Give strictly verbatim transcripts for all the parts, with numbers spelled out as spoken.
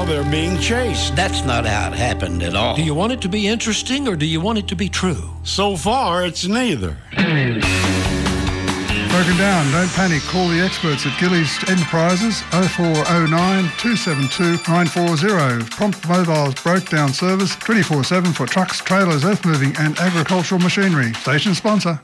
now they're being chased. That's not how it happened at all. Do you want it to be interesting or do you want it to be true? So far, it's neither. Broken down, don't panic. Call the experts at Gillies Enterprises oh four oh nine, two seven two, nine four zero. Prompt Mobile's broke down service twenty-four seven for trucks, trailers, earth moving and agricultural machinery. Station sponsor.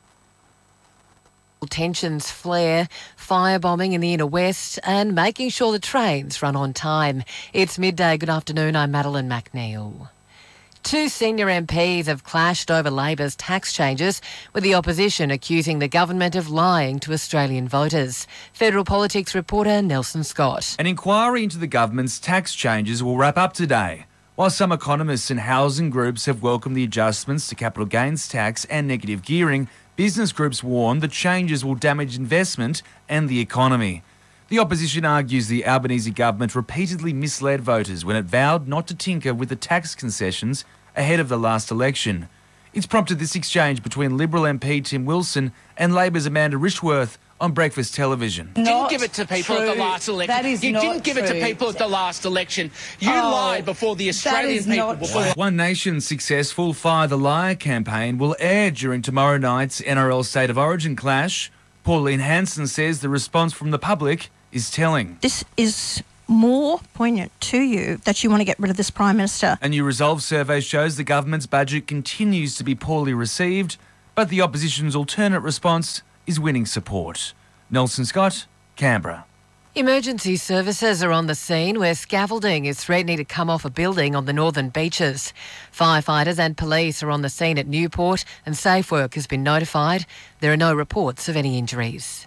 Tensions flare, firebombing in the inner west and making sure the trains run on time. It's midday. Good afternoon, I'm Madeline McNeil. Two senior M Ps have clashed over Labor's tax changes, with the opposition accusing the government of lying to Australian voters. Federal Politics reporter Nelson Scott. An inquiry into the government's tax changes will wrap up today. While some economists and housing groups have welcomed the adjustments to capital gains tax and negative gearing, business groups warn the changes will damage investment and the economy. The opposition argues the Albanese government repeatedly misled voters when it vowed not to tinker with the tax concessions ahead of the last election. It's prompted this exchange between Liberal M P Tim Wilson and Labor's Amanda Richworth on breakfast television. You didn't give it to people true. at the last election. That is you not didn't give true. it to people at the last election. You oh, lied before the Australian people. Before One Nation's successful Fire the Liar campaign will air during tomorrow night's N R L State of Origin clash. Pauline Hanson says the response from the public is telling. This is more poignant to you that you want to get rid of this Prime Minister. A new Resolve survey shows the government's budget continues to be poorly received, but the opposition's alternate response is winning support. Nelson Scott, Canberra. Emergency services are on the scene where scaffolding is threatening to come off a building on the northern beaches. Firefighters and police are on the scene at Newport and Safe Work has been notified. There are no reports of any injuries.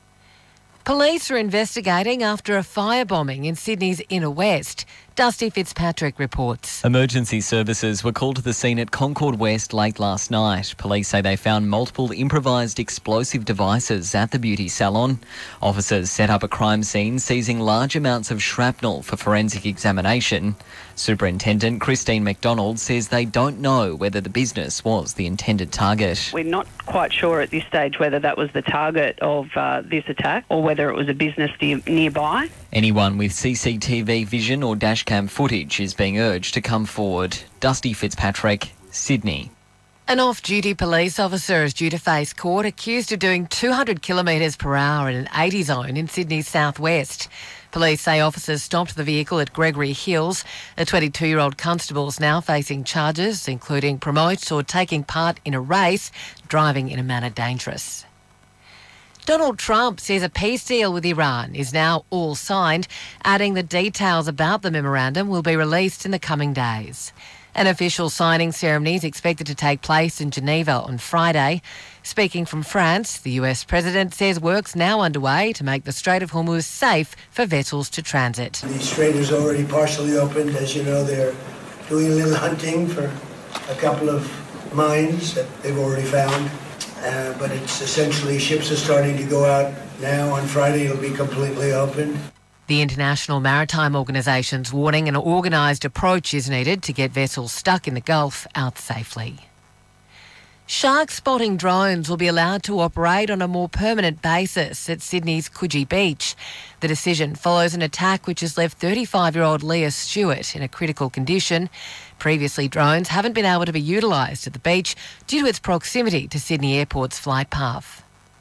Police are investigating after a firebombing in Sydney's inner west. Dusty Fitzpatrick reports. Emergency services were called to the scene at Concord West late last night. Police say they found multiple improvised explosive devices at the beauty salon. Officers set up a crime scene, seizing large amounts of shrapnel for forensic examination. Superintendent Christine McDonald says they don't know whether the business was the intended target. We're not quite sure at this stage whether that was the target of uh, this attack or whether it was a business de- nearby. Anyone with C C T V vision or dashcam footage is being urged to come forward. Dusty Fitzpatrick, Sydney. An off-duty police officer is due to face court accused of doing two hundred kilometres per hour in an eighty zone in Sydney's southwest. Police say officers stopped the vehicle at Gregory Hills. A twenty-two-year-old constable is now facing charges, including promote or taking part in a race, driving in a manner dangerous. Donald Trump says a peace deal with Iran is now all signed, adding that details about the memorandum will be released in the coming days. An official signing ceremony is expected to take place in Geneva on Friday. Speaking from France, the U S president says work's now underway to make the Strait of Hormuz safe for vessels to transit. The strait is already partially opened. As you know, they're doing a little hunting for a couple of mines that they've already found. Uh, but it's essentially ships are starting to go out now. On Friday, it'll be completely open. The International Maritime Organisation's warning an organised approach is needed to get vessels stuck in the Gulf out safely. Shark spotting drones will be allowed to operate on a more permanent basis at Sydney's Coogee Beach. The decision follows an attack which has left thirty-five-year-old Leah Stewart in a critical condition. Previously, drones haven't been able to be utilised at the beach due to its proximity to Sydney Airport's flight path.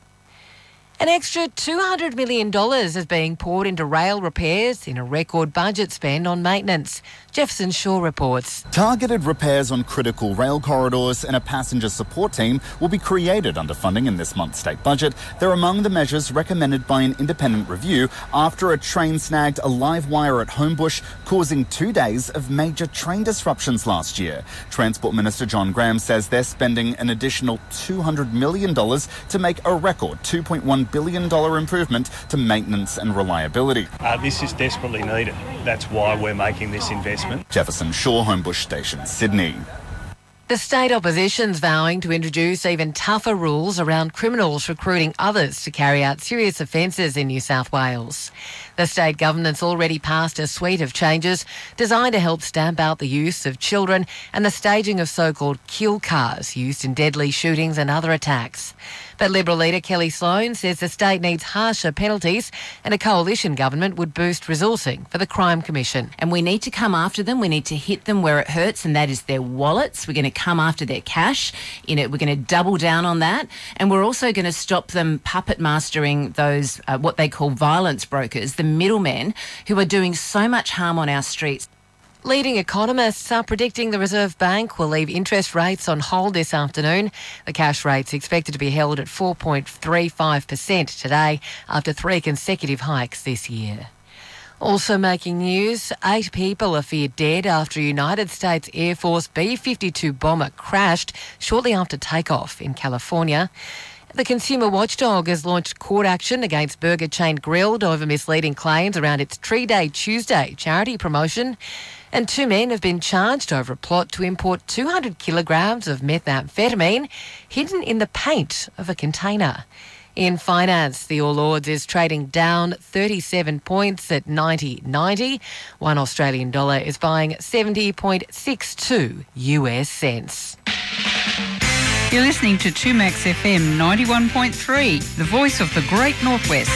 An extra two hundred million dollars is being poured into rail repairs in a record budget spend on maintenance. Jefferson Shaw reports. Targeted repairs on critical rail corridors and a passenger support team will be created under funding in this month's state budget. They're among the measures recommended by an independent review after a train snagged a live wire at Homebush, causing two days of major train disruptions last year. Transport Minister John Graham says they're spending an additional two hundred million dollars to make a record two point one billion dollars improvement to maintenance and reliability. Uh, this is desperately needed. That's why we're making this investment. Jefferson Shaw, Homebush Station, Sydney. The state opposition's vowing to introduce even tougher rules around criminals recruiting others to carry out serious offences in New South Wales. The state government's already passed a suite of changes designed to help stamp out the use of children and the staging of so-called kill cars used in deadly shootings and other attacks. But Liberal leader Kelly Sloan says the state needs harsher penalties and a coalition government would boost resourcing for the Crime Commission. And we need to come after them. We need to hit them where it hurts, and that is their wallets. We're going to come after their cash. You know, we're going to double down on that. And we're also going to stop them puppet mastering those, uh, what they call violence brokers, the middlemen who are doing so much harm on our streets. Leading economists are predicting the Reserve Bank will leave interest rates on hold this afternoon. The cash rate's expected to be held at four point three five percent today after three consecutive hikes this year. Also making news, eight people are feared dead after a United States Air Force B fifty-two bomber crashed shortly after takeoff in California. The consumer watchdog has launched court action against burger chain Grilled over misleading claims around its Tree Day Tuesday charity promotion. And two men have been charged over a plot to import two hundred kilograms of methamphetamine hidden in the paint of a container. In finance, the All Ords is trading down thirty-seven points at ninety ninety. One Australian dollar is buying seventy point six two U S cents. You're listening to two Max F M ninety-one point three, the voice of the Great Northwest.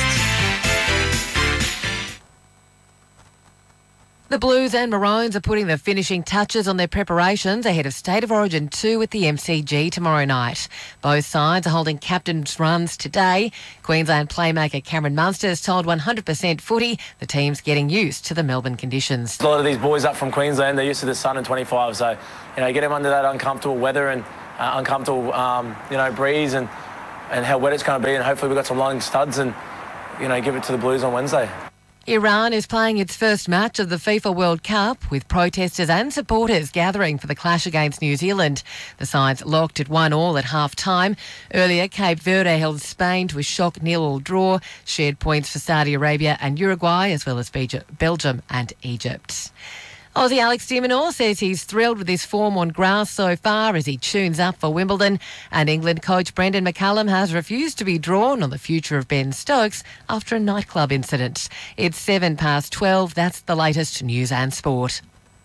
The Blues and Maroons are putting the finishing touches on their preparations ahead of State of Origin two at the M C G tomorrow night. Both sides are holding captain's runs today. Queensland playmaker Cameron Munster has told one hundred percent Footy the team's getting used to the Melbourne conditions. A lot of these boys up from Queensland, they're used to the sun and twenty-five, so you know, get them under that uncomfortable weather and uh, uncomfortable um, you know, breeze and, and how wet it's going to be, and hopefully we've got some long studs and you know, give it to the Blues on Wednesday. Iran is playing its first match of the FIFA World Cup with protesters and supporters gathering for the clash against New Zealand. The sides locked at one all at half-time. Earlier, Cape Verde held Spain to a shock nil-all draw, shared points for Saudi Arabia and Uruguay, as well as Belgium and Egypt. Aussie Alex de Minaur says he's thrilled with his form on grass so far as he tunes up for Wimbledon. And England coach Brendan McCullum has refused to be drawn on the future of Ben Stokes after a nightclub incident. It's seven past twelve. That's the latest news and sport.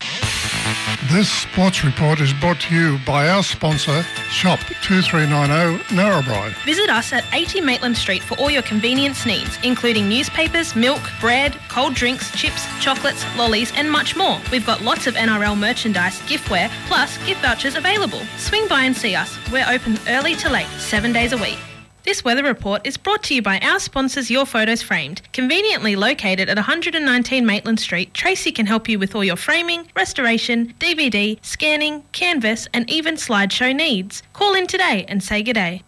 This sports report is brought to you by our sponsor, Shop two three nine zero Narrabri. Visit us at eighty Maitland Street for all your convenience needs, including newspapers, milk, bread, cold drinks, chips, chocolates, lollies and much more. We've got lots of N R L merchandise, giftware, plus gift vouchers available. Swing by and see us. We're open early to late, seven days a week. This weather report is brought to you by our sponsors Your Photos Framed. Conveniently located at one hundred nineteen Maitland Street, Tracy can help you with all your framing, restoration, D V D, scanning, canvas and even slideshow needs. Call in today and say good day.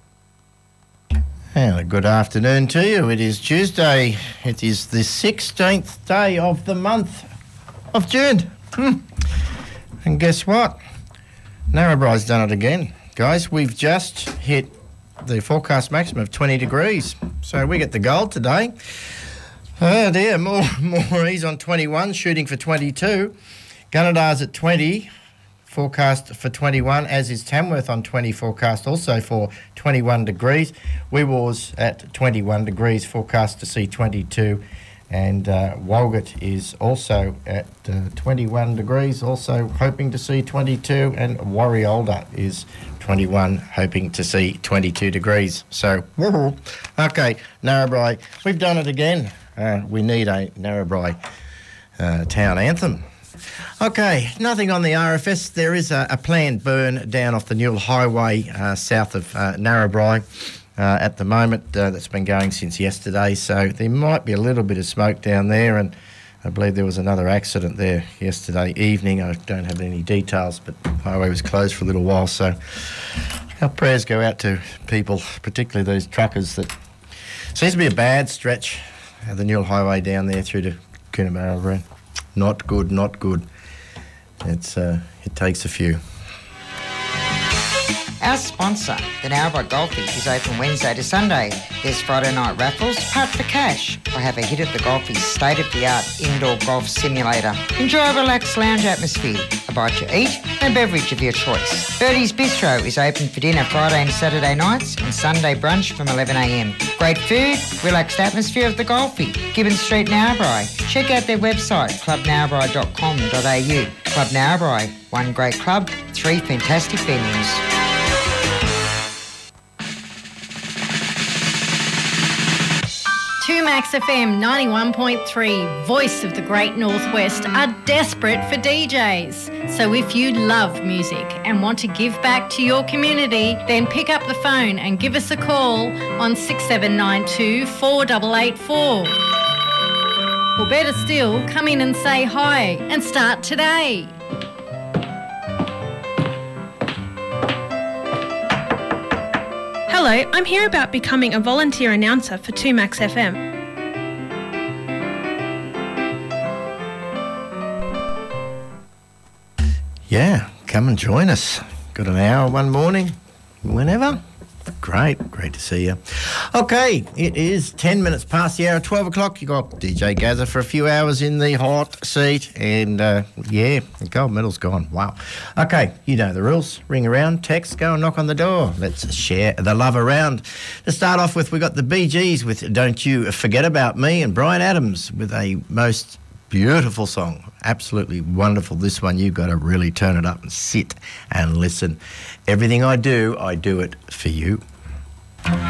And good afternoon to you. It is Tuesday. It is the sixteenth day of the month of June. Hmm. And guess what? Narrabri's done it again. Guys, we've just hit the forecast maximum of twenty degrees. So we get the gold today. Oh dear, more more ease on twenty-one, shooting for twenty-two. Gunnedar's at twenty, forecast for twenty-one, as is Tamworth on twenty, forecast also for twenty-one degrees. Weewar's at twenty-one degrees, forecast to see twenty-two. And uh, Walgett is also at uh, twenty-one degrees, also hoping to see twenty-two. And Warriolda is twenty-one, hoping to see twenty-two degrees. So, okay, Narrabri, we've done it again. Uh, we need a Narrabri uh, town anthem. Okay, nothing on the R F S. There is a, a planned burn down off the Newell Highway uh, south of uh, Narrabri. Uh, at the moment, uh, that's been going since yesterday, so there might be a little bit of smoke down there, and I believe there was another accident there yesterday evening. I don't have any details, but the highway was closed for a little while, so our prayers go out to people, particularly those truckers that seems to be a bad stretch of the Newell Highway down there through to Coonabarabra. Not good, not good. It's uh, it takes a few. Our sponsor, the Narrabri Golfie, is open Wednesday to Sunday. There's Friday night raffles, part for cash, or have a hit at the Golfie's state-of-the-art indoor golf simulator. Enjoy a relaxed lounge atmosphere, a bite to eat, and a beverage of your choice. Birdie's Bistro is open for dinner Friday and Saturday nights and Sunday brunch from eleven a m. Great food, relaxed atmosphere of the Golfie. Gibbon Street, Narrabri. Check out their website, club narrabri dot com dot a u. Club Narrabri, one great club, three fantastic venues. two Max F M ninety-one point three, Voice of the Great Northwest, are desperate for D Js. So if you love music and want to give back to your community, then pick up the phone and give us a call on six seven nine two, four eight eight four. Or better still, come in and say hi and start today. Hello, I'm here about becoming a volunteer announcer for two Max F M. Yeah, come and join us. Got an hour one morning, whenever. Great, great to see you. Okay, it is ten minutes past the hour, twelve o'clock. You got D J Gazza for a few hours in the hot seat, and uh, yeah, the gold medal's gone. Wow. Okay, you know the rules. Ring around, text, go and knock on the door. Let's share the love around. To start off with, we got the Bee Gees with Don't You Forget About Me, and Bryan Adams with a most beautiful song. Absolutely wonderful. This one, you've got to really turn it up and sit and listen. Everything I do, I do it for you.